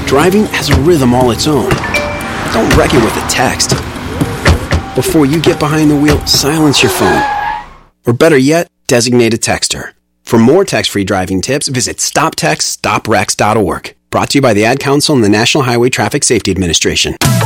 Driving has a rhythm all its own. Don't wreck it with a text. Before you get behind the wheel, silence your phone. Or better yet, designate a texter. For more text-free driving tips, visit stoptextstoprex.org. Brought to you by the Ad Council and the National Highway Traffic Safety Administration.